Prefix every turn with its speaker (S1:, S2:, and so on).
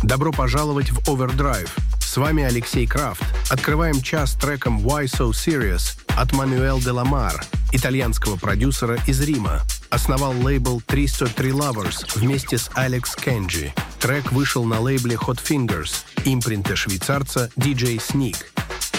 S1: Добро пожаловать в Overdrive. С вами Алексей Крафт. Открываем час треком «Why So Serious» от Мануэль де Ламар, итальянского продюсера из Рима. Основал лейбл 303 Lovers вместе с Алекс Кенджи. Трек вышел на лейбле Hot Fingers, импринте швейцарца DJ Sneak.